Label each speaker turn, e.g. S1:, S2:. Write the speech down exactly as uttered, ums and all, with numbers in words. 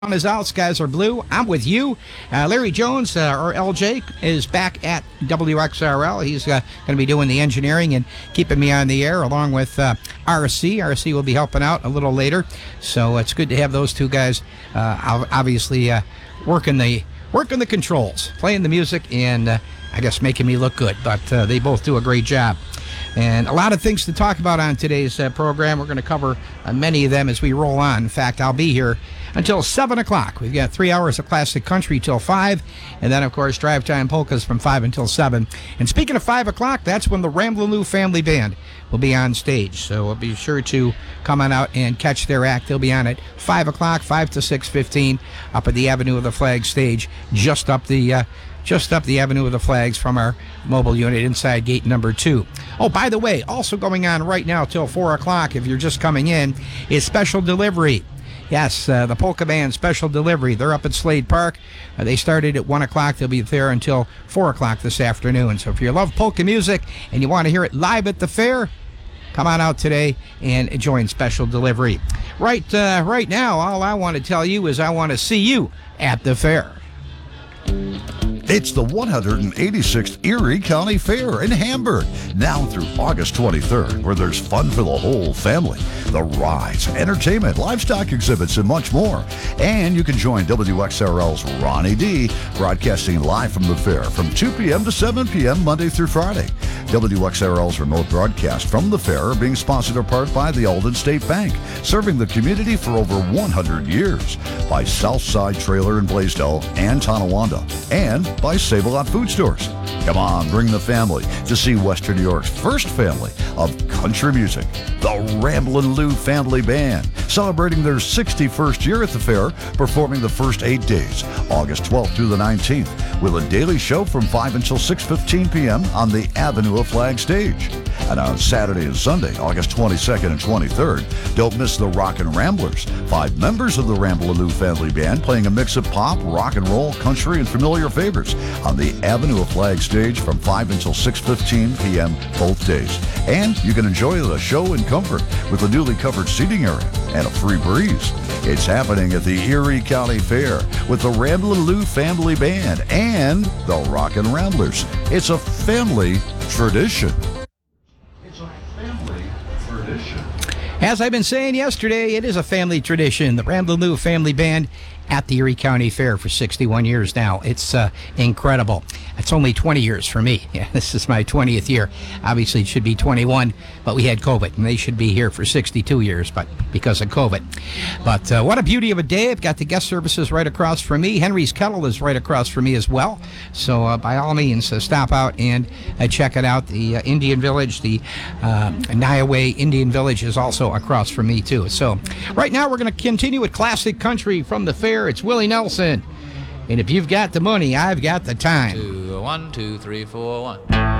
S1: Sun is out, skies are blue. I'm with you. Uh, Larry Jones, uh, or L J, is back at W X R L. He's uh, going to be doing the engineering and keeping me on the air, along with uh, R C. R C will be helping out a little later. So it's good to have those two guys, uh, obviously uh, working the working the controls, playing the music, and uh, I guess making me look good. But uh, they both do a great job. And a lot of things to talk about on today's uh, program. We're going to cover uh, many of them as we roll on. In fact, I'll be here until seven o'clock. We've got three hours of classic country till five. And then, of course, drive time polkas from five until seven. And speaking of five o'clock, that's when the Ramblin' Lou Family Band will be on stage. So we'll be sure to come on out and catch their act. They'll be on at five o'clock, five to six fifteen, up at the Avenue of the Flags stage, just up the... Uh, just up the Avenue of the Flags from our mobile unit inside gate number two. Oh, by the way, also going on right now till four o'clock, if you're just coming in, is special delivery. Yes, uh, the Polka Band special delivery. They're up at Slade Park. Uh, they started at one o'clock. They'll be there until four o'clock this afternoon. So if you love polka music and you want to hear it live at the fair, come on out today and join special delivery. Right, uh, right now, all I want to tell you is I want to see you at the fair.
S2: It's the one hundred eighty-sixth Erie County Fair in Hamburg, now through August twenty-third, where there's fun for the whole family. The rides, entertainment, livestock exhibits, and much more. And you can join W X R L's Ronnie D, broadcasting live from the fair from two p.m. to seven p.m. Monday through Friday. W X R L's remote broadcast from the fair are being sponsored in part by the Alden State Bank, serving the community for over one hundred years, by Southside Trailer in Blaisdell and Tonawanda, and by Save-A-Lot Food Stores. Come on, bring the family to see Western New York's first family of country music, the Ramblin' Lou Family Band, celebrating their sixty-first year at the fair, performing the first eight days, August twelfth through the nineteenth, with a daily show from five until six fifteen p.m. on the Avenue of Flag stage. And on Saturday and Sunday, August twenty-second and twenty-third, don't miss the Rockin' Ramblers, five members of the Ramblin' Lou Family Band playing a mix of pop, rock and roll, country, and familiar favorites on the Avenue of Flag stage from five until six fifteen p.m. both days. And you can enjoy the show in comfort with a newly covered seating area and a free breeze. It's happening at the Erie County Fair with the Ramblin' Lou Family Band and the Rockin' Ramblers. It's a family tradition.
S1: As I've been saying yesterday, it is a family tradition. The Ramblin' Lou Family Band at the Erie County Fair for sixty-one years now. It's uh, incredible. It's only twenty years for me. Yeah, this is my twentieth year. Obviously, it should be twenty-one, but we had COVID, and they should be here for sixty-two years, but because of COVID. But uh, what a beauty of a day. I've got the guest services right across from me. Henry's Kettle is right across from me as well. So uh, by all means, uh, stop out and uh, check it out. The uh, Indian Village, the uh, Niaway Indian Village is also across from me, too. So right now, we're going to continue with classic country from the fair. It's Willie Nelson. And if you've got the money, I've got the time.
S3: Two, one, two, three, four, one.